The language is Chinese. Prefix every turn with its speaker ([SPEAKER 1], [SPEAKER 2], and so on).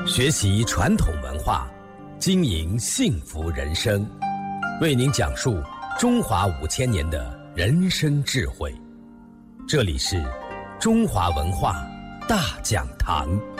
[SPEAKER 1] 学习传统文化，经营幸福人生，为您讲述中华5000年的人生智慧。这里是中华文化大讲堂。